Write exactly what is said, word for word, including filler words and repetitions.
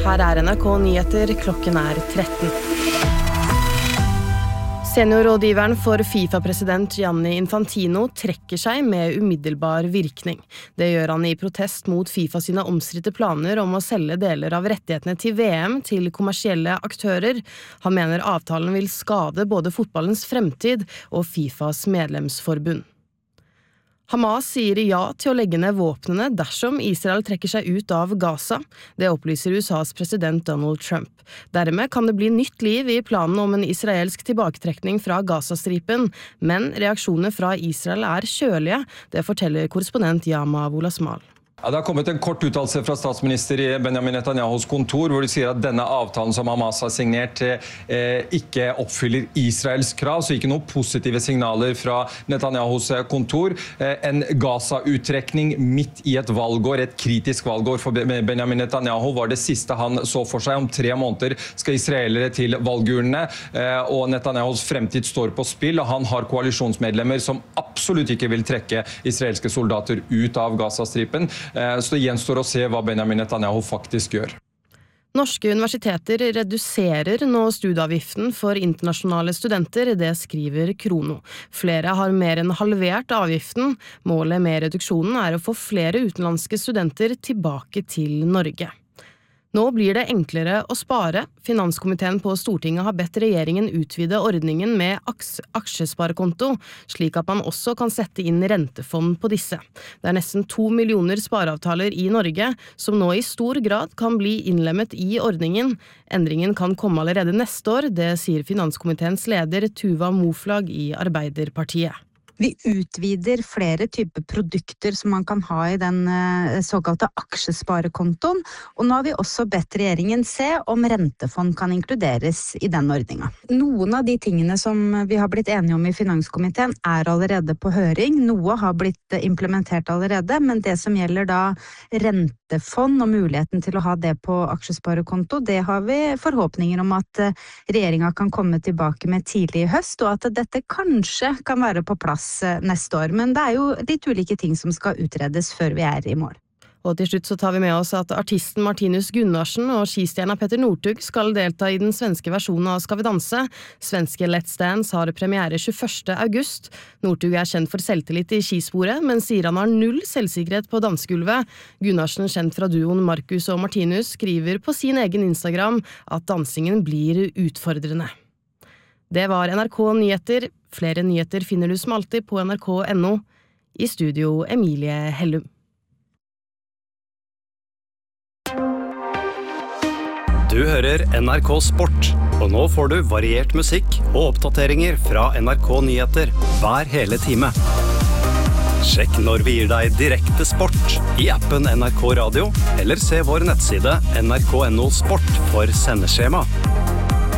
Her er N R K Nyheter, klokken er tretten. Seniorrådgiveren for FIFA-president Gianni Infantino trekker seg med umiddelbar virkning. Det gjør han i protest mot FIFA sine omstridte planer om å selge deler av rettighetene til V M til kommersielle aktører. Han mener avtalen vil skade både fotballens fremtid og FIFAs medlemsforbund. Hamas sier ja til å legge ned våpnene dersom Israel trekker seg ut av Gaza. Det opplyser U S A's president Donald Trump. Dermed kan det bli nytt liv i planen om en israelsk tilbaketrekning fra Gazastripen, men reaksjoner fra Israel er kjølige, det forteller korrespondent Yama Wolasmal. Ja, det har kommet en kort uttalelse fra statsminister Benjamin Netanyahus kontor, hvor de sier at denne avtalen som Hamas har signert eh, ikke oppfyller Israels krav, så ikke noen positive signaler fra Netanyahus kontor. Eh, en Gaza-uttrekning midt i et valgår, et kritisk valgår for Benjamin Netanyahu, var det siste han så for seg. Om tre måneder skal israelere til valgurnene, eh, og Netanyahus fremtid står på spill, og han har koalisjonsmedlemmer som absolutt ikke vil trekke israelske soldater ut av Gazastripen. Så det gjenstår å se hva Benjamin Netanyahu faktisk gjør. Norske universiteter reduserer nå studieavgiften for internasjonale studenter, det skriver Krono. Flere har mer enn halvert avgiften. Målet med reduksjonen er å få flere utenlandske studenter tilbake til Norge. Nå blir det enklere å spare. Finanskomiteen på Stortinget har bedt regjeringen utvide ordningen med aksjesparekonto, slik at man også kan sette inn rentefond på disse. Det er nesten to millioner spareavtaler i Norge, som nå i stor grad kan bli innlemmet i ordningen. Endringen kan komme allerede neste år, det sier finanskomiteens leder Tuva Moflag i Arbeiderpartiet. Vi utvider flere typer produkter som man kan ha i den såkalte aksjesparekontoen, og nå har vi også bedt regjeringen se om rentefond kan inkluderes i den ordningen. Noen av de tingene som vi har blitt enige om i finanskomiteen er allerede på høring, noe har blitt implementert allerede, men det som gjelder da rentefond og muligheten til å ha det på aksjesparekonto, det har vi forhåpninger om at regjeringen kan komme tilbake med tidlig i høst, og at dette kanskje kan være på plass neste år, men det er jo litt ulike ting som skal utredes før vi er i mål. Og til slutt så tar vi med oss at artisten Martinus Gunnarsen og skistjerna Petter Northug skal delta i den svenske versjonen av Skal vi danse. Svenske Let's Dance har premiere tjueførste august. Northug er kjent for selvtillit i skisporet, men sier han har null selvsikkerhet på dansegulvet. Gunnarsen, kjent fra duoen Markus og Martinus, skriver på sin egen Instagram at dansingen blir utfordrende. Det var N R K Nyheter. Flere nyheter finner du som alltid på N R K punktum N O. I studio Emilie Hellum. Du hører N R K Sport, og nå får du variert musikk og oppdateringer fra N R K Nyheter hver hele time. Sjekk når vi gir deg direkte sport i appen N R K Radio, eller se vår nettside N R K punktum N O Sport for sendeskjema.